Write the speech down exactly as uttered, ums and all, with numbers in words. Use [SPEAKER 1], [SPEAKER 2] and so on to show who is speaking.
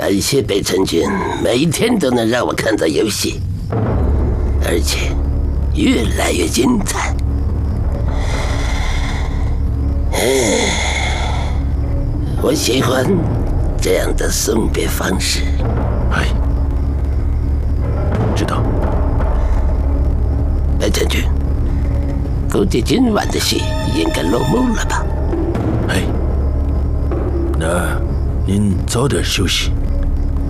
[SPEAKER 1] 感谢北辰君，每天都能让我看到游戏，而且越来越精彩。我喜欢这样的送别方式。
[SPEAKER 2] 哎，知道。
[SPEAKER 1] 北辰君，估计今晚的戏应该落幕了吧？
[SPEAKER 2] 哎，那您早点休息。